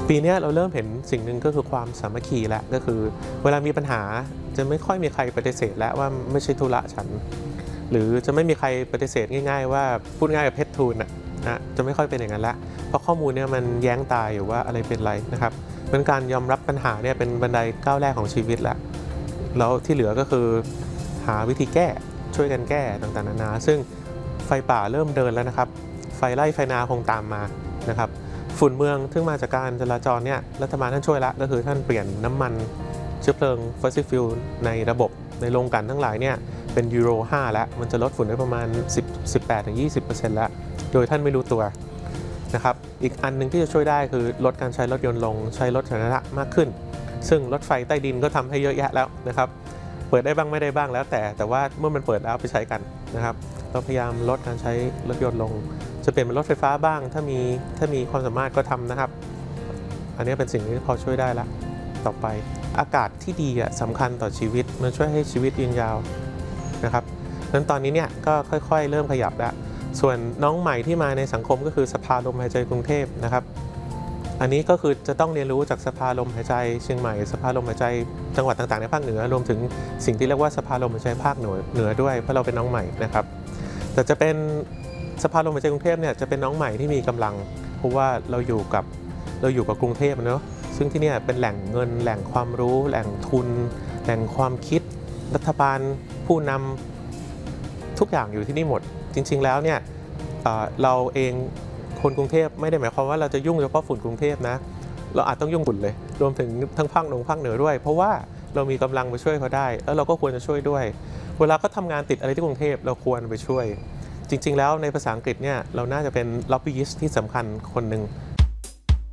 ปีนี้เราเริ่มเห็นสิ่งหนึ่งก็คือความสามัคคีแล้วก็คือเวลามีปัญหาจะไม่ค่อยมีใครปฏิเสธแล้วว่าไม่ใช่ธุระฉันหรือจะไม่มีใครปฏิเสธง่ายๆว่าพูดง่ายกับเพชรทูลนะจะไม่ค่อยเป็นอย่างนั้นละเพราะข้อมูลเนี่ยมันแย้งตายอยู่ว่าอะไรเป็นไรนะครับเป็นการยอมรับปัญหาเนี่ยเป็นบันไดก้าวแรกของชีวิตแล้วที่เหลือก็คือหาวิธีแก้ช่วยกันแก้ต่างๆนานาซึ่งไฟป่าเริ่มเดินแล้วนะครับไฟไล่ไฟนาคงตามมานะครับฝุ่นเมืองซึ่งมาจากการจราจรเนี่ยรัฐบาลท่านช่วยละก็คือท่านเปลี่ยนน้ำมันเชื้อเพลิงฟอสซิลฟิวในระบบในโรงกลั่นทั้งหลายเนี่ยเป็นยูโร 5 แล้วมันจะลดฝุ่นได้ประมาณ 18-20% แล้วโดยท่านไม่รู้ตัวนะครับอีกอันนึงที่จะช่วยได้คือลดการใช้รถยนต์ลงใช้รถสาธารณะมากขึ้นซึ่งรถไฟใต้ดินก็ทำให้เยอะแยะแล้วนะครับเปิดได้บ้างไม่ได้บ้างแล้วแต่ว่าเมื่อมันเปิดแล้วไปใช้กันนะครับเราพยายามลดการใช้รถยนต์ลงจะเปลี่ยนเป็นรถไฟฟ้าบ้างถ้ามีความสามารถก็ทำนะครับอันนี้เป็นสิ่งที่พอช่วยได้ละต่อไปอากาศที่ดีสำคัญต่อชีวิตมันช่วยให้ชีวิตยืนยาวนะครับนั้นตอนนี้เนี่ยก็ค่อยๆเริ่มขยับแล้วส่วนน้องใหม่ที่มาในสังคมก็คือสภาลมหายใจกรุงเทพนะครับอันนี้ก็คือจะต้องเรียนรู้จากสภาลมหายใจเชียงใหม่สภาลมหายใจจังหวัดต่างๆในภาคเหนือรวมถึงสิ่งที่เรียกว่าสภาลมหายใจภาคเหนือด้วยเพราะเราเป็นน้องใหม่นะครับแต่จะเป็นสภาลมหายใจกรุงเทพเนี่ยจะเป็นน้องใหม่ที่มีกำลังเพราะว่าเราอยู่กับกรุงเทพเนาะซึ่งที่นี่เป็นแหล่งเงินแหล่งความรู้แหล่งทุนแหล่งความคิดรัฐบาลผู้นำทุกอย่างอยู่ที่นี่หมดจริงๆแล้วเนี่ยเราเองคนกรุงเทพไม่ได้หมายความว่าเราจะยุ่งเฉพาะฝุ่นกรุงเทพนะเราอาจต้องยุ่งฝุ่นเลยรวมถึงทั้งภาคเหนือด้วยเพราะว่าเรามีกำลังไปช่วยเขาได้แล้วเราก็ควรจะช่วยด้วยเวลาเขาทำงานติดอะไรที่กรุงเทพเราควรไปช่วยจริงๆแล้วในภาษาอังกฤษเนี่ยเราน่าจะเป็น lobbyist ที่สำคัญคนหนึ่ง